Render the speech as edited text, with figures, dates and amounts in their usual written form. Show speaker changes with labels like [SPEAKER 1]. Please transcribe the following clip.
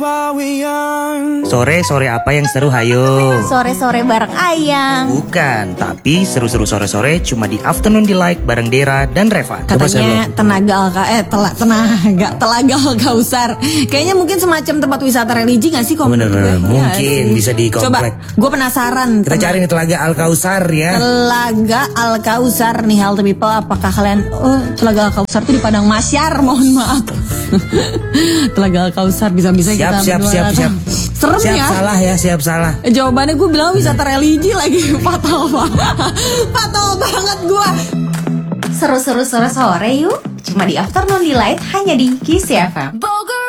[SPEAKER 1] Sore-sore apa yang seru, hayo?
[SPEAKER 2] Sore-sore bareng Ayang.
[SPEAKER 1] Bukan, tapi seru-seru sore-sore cuma di Afternoon Delight bareng Dera dan Reva.
[SPEAKER 2] Katanya Telaga Alkausar. Kayaknya mungkin semacam tempat wisata religi gak sih?
[SPEAKER 1] Bener, mungkin bisa di komplek.
[SPEAKER 2] Coba, gue penasaran.
[SPEAKER 1] Kita cari nih Telaga Alkausar ya.
[SPEAKER 2] Telaga Alkausar nih, healthy people. Apakah kalian Telaga Alkausar tuh di Padang Masyar? Mohon maaf. Telaga Alkausar bisa-bisa kita
[SPEAKER 1] Siap.
[SPEAKER 2] serem
[SPEAKER 1] Siap
[SPEAKER 2] ya.
[SPEAKER 1] salah ya, siap salah.
[SPEAKER 2] Jawabannya gue bilang wisata religi lagi. Fatal banget gue. Seru-seru sore-sore yuk. Cuma di Afternoon Delight hanya di Kiss FM.